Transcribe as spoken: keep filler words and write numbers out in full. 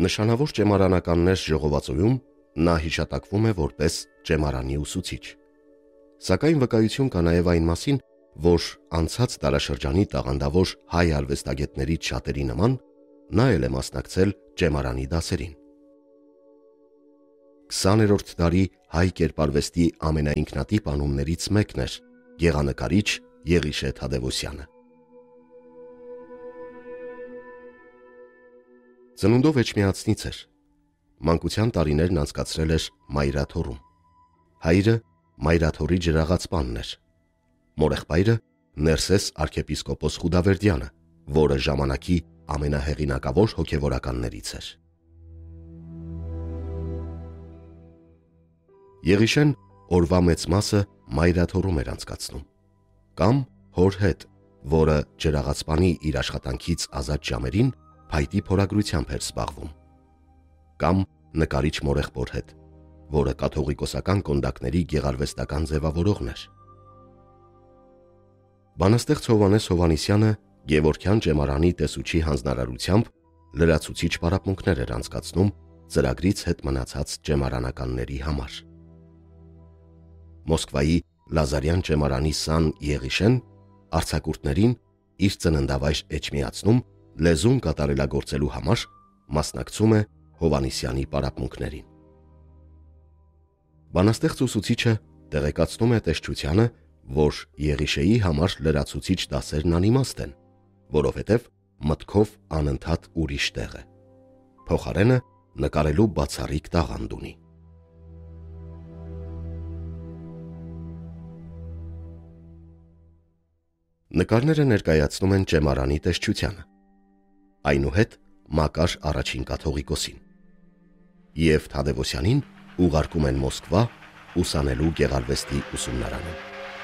Նշանավոր ճեմարանականներ ժողովածոյում նա հիշատակվում է որպես ճեմարանի ուսուցիչ։ Սակայն վկայություն կա նաև այն մասին, որ անցած դարաշրջանի տաղանդավոր հայ արվեստագետներից շատերի նման նա էլ է մասնակցել ճեմարանի դասերին։ քսաներորդ դարի հայ կերպարվեստի ամենաինքնատիպ անուններից մեկն էր գեղանկարիչ Եղիշե Թադևոսյանը։ Ծնունդով էջմիածնից էր։ Մանկության տարիներն անցկացրել էր Մայրաթոռում։ Հայրը Մայրաթոռի ջրաղացպանն էր։ Մորեղբայրը Ներսես arczepiskopos Խուդավերդյանը, որը ժամանակի ամենահեղինակավոր հոգևորականներից էր։ Եղիշեն օրվա մեծ մասը Մայրաթոռում էր անցկացնում, կամ հոր հետ, որը ջրաղացպանի իր աշխատանքից ազատ ժամերին փայտի փորագրությամբ էր զբաղվում, կամ նկարիչ մորեղբոր հետ, որը կաթողիկոսական կոնդակների գեղարվեստական ձևավորողն էր։ Բանաստեղծ Հովհաննես Հովհաննիսյանը Գևորգյան ճեմարանի տեսուչի հանձնարարությամբ լրացուցիչ պարապմունքներ էր անցկացնում ծրագրից հետ մնացած ճեմարանականների համար։ Մոսկվայի Լազարյան ճեմարանի սան Եղիշեն արձակուրդներին իր ծննդավայր Էջմիածնում լեզուն կատարելագործելու համար մասնակցում է Հովհաննիսյանի պարապմունքներին։ Բանաստեղծ ուսուցիչը տեղեկացնում է տեսչությանը, որ Եղիշեի համար լրացուցիչ դասերն անիմաստ են, որովհետև մտքով անընդհատ ուրիշ տեղ է, փոխարենը նկարելու բացառիկ տաղանդ ունի։ Նկարները ներկայացնում են ճեմարանի տեսչությանը, այնուհետ Մակար առաջին կաթողիկոսին, և Թադևոսյանին ուղարկում են Մոսկվա ուսանելու գեղարվեստի ուսումնարանում։